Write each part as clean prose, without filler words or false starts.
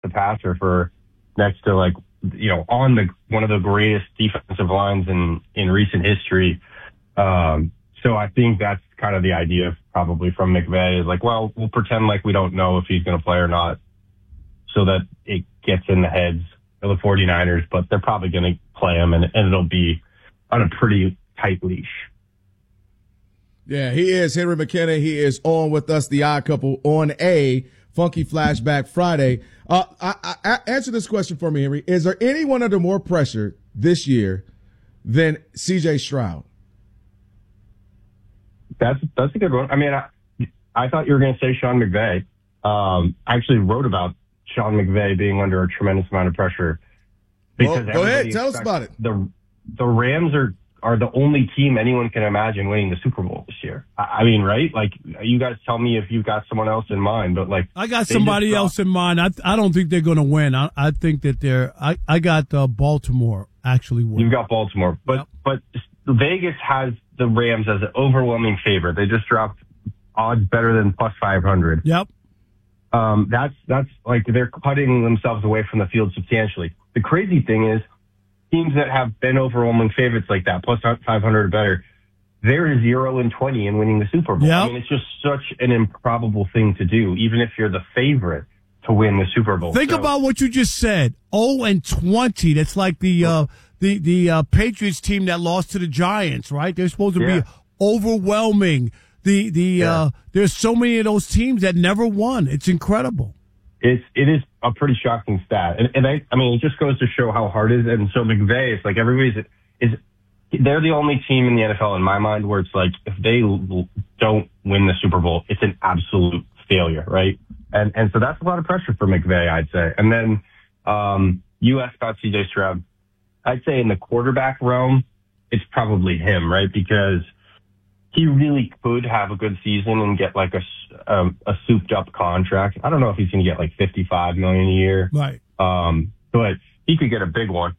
passer for next to on one of the greatest defensive lines in recent history. So I think that's kind of the idea probably from McVay is we'll pretend like we don't know if he's going to play or not so that it gets in the heads of the 49ers, but they're probably going to play him and it'll be on a pretty tight leash. Yeah, he is Henry McKenna. He is on with us, the Odd Couple, on a Funky Flashback Friday. Answer this question for me, Henry. Is there anyone under more pressure this year than C.J. Stroud? That's a good one. I mean, I thought you were going to say Sean McVay. I actually wrote about Sean McVay being under a tremendous amount of pressure. Because go ahead, tell us about it. The Rams are the only team anyone can imagine winning the Super Bowl this year. I mean, right? You guys tell me if you've got someone else in mind, but I got somebody else in mind. I don't think they're going to win. I think that I got Baltimore actually winning. You've got Baltimore, but Vegas has the Rams as an overwhelming favorite. They just dropped odds better than plus 500. Yep. That's they're cutting themselves away from the field substantially. The crazy thing is, teams that have been overwhelming favorites like that, plus 500 or better, they're 0-20 in winning the Super Bowl. Yep. I mean, it's just such an improbable thing to do, even if you're the favorite to win the Super Bowl. Think about what you just said. 0-20. That's like the Patriots team that lost to the Giants, right? They're supposed to be overwhelming. There's so many of those teams that never won. It's incredible. It is a pretty shocking stat. And I mean, it just goes to show how hard it is. And so McVay, it's they're the only team in the NFL in my mind where it's if they don't win the Super Bowl, it's an absolute failure, right? And so that's a lot of pressure for McVay, I'd say. And then, you asked about C.J. Stroud. I'd say in the quarterback realm, it's probably him, right? Because he really could have a good season and get a souped up contract. I don't know if he's going to get $55 million a year. Right. But he could get a big one,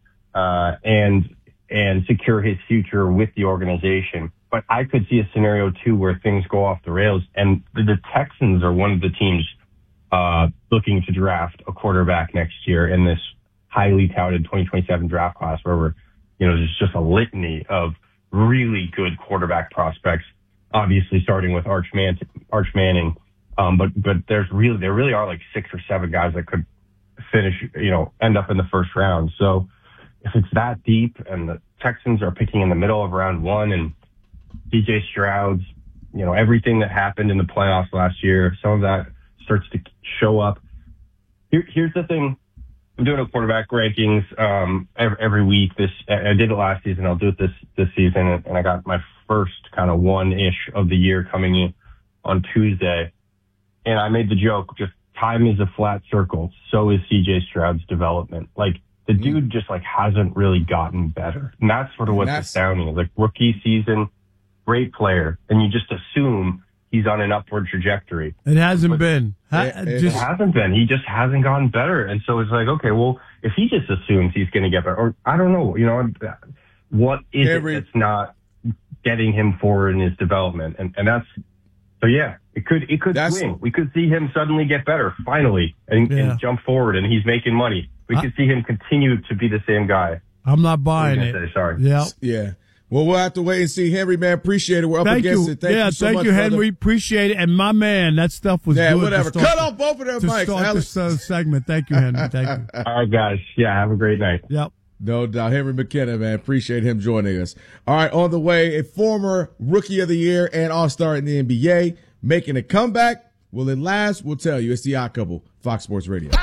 and secure his future with the organization. But I could see a scenario too where things go off the rails, and the Texans are one of the teams, looking to draft a quarterback next year in this highly touted 2027 draft class where there's just a litany of really good quarterback prospects, obviously starting with Arch Manning. But there really are 6 or 7 guys that could finish, end up in the first round. So if it's that deep and the Texans are picking in the middle of round 1 and DJ Stroud's, everything that happened in the playoffs last year, some of that starts to show up. Here's the thing. I'm doing a quarterback rankings every week. I did it last season. I'll do it this season, and I got my first kind of one-ish of the year coming in on Tuesday. And I made the joke, just time is a flat circle. So is C.J. Stroud's development. The dude just hasn't really gotten better, and that's sort of what's astounding. Rookie season, great player, and you just assume he's on an upward trajectory. It hasn't been. It hasn't been. He just hasn't gotten better. And so it's okay, well, if he just assumes he's going to get better, or I don't know, what is it that's not getting him forward in his development? And that's, so yeah, it could swing. We could see him suddenly get better, finally, and jump forward, and he's making money. We could see him continue to be the same guy. I'm not buying it. Sorry. Yeah. Well, we'll have to wait and see. Henry, man, appreciate it. We're up against it. Thank you so much, Henry. brother. Appreciate it. And my man, that stuff was good. Whatever. Cut off both of their mics. Start this segment. Thank you, Henry. Thank you. All right, guys. Yeah, have a great night. Yep. No doubt. Henry McKenna, man. Appreciate him joining us. All right, on the way, a former Rookie of the Year and All-Star in the NBA making a comeback. Will it last? We'll tell you. It's the Odd Couple, Fox Sports Radio.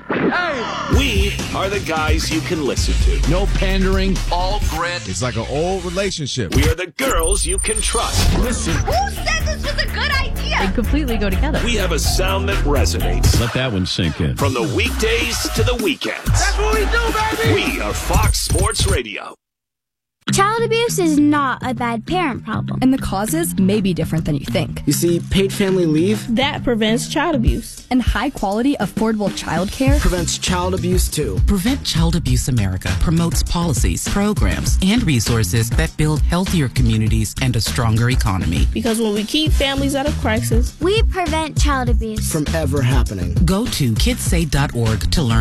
We are the guys you can listen to. No pandering, all grit. It's like an old relationship. We are the girls you can trust. Listen. Who said this was a good idea? They completely go together. We have a sound that resonates. Let that one sink in. From the weekdays to the weekends. That's what we do, baby. We are Fox Sports Radio. Child abuse is not a bad parent problem. And the causes may be different than you think. You see, paid family leave that prevents child abuse. And high-quality, affordable childcare prevents child abuse, too. Prevent Child Abuse America promotes policies, programs, and resources that build healthier communities and a stronger economy. Because when we keep families out of crisis, we prevent child abuse from ever happening. Go to kidsaid.org to learn